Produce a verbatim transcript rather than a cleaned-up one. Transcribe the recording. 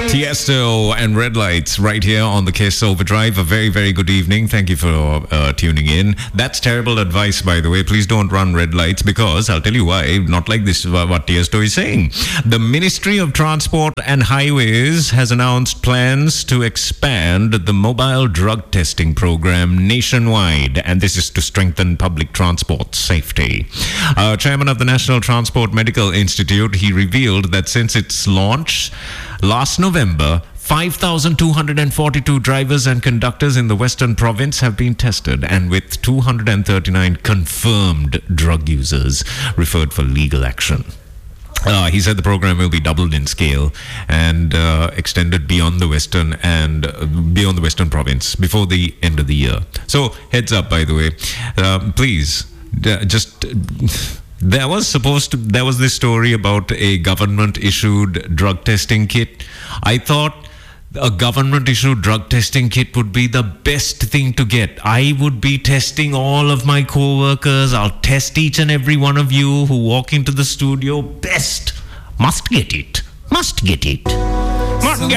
Tiesto and Red Lights right here on the Kiss Overdrive. A very, very good evening. Thank you for uh, tuning in. That's terrible advice, by the way. Please don't run red lights because I'll tell you why. Not like this, what Tiesto is saying. The Ministry of Transport and Highways has announced plans to expand the mobile drug testing program nationwide, and this is to strengthen public transport safety. Uh, Chairman of the National Transport Medical Institute, he revealed that since its launch last November, five thousand two hundred forty-two drivers and conductors in the Western Province have been tested, and with two hundred thirty-nine confirmed drug users referred for legal action. Uh, he said the program will be doubled in scale and uh, extended beyond the Western and uh, beyond the Western Province before the end of the year. So, heads up, by the way. Uh, please, d- just... There was supposed to, there was this story about a government-issued drug testing kit. I thought a government-issued drug testing kit would be the best thing to get. I would be testing all of my co-workers. I'll test each and every one of you who walk into the studio. Best. Must get it. Must get it. Must get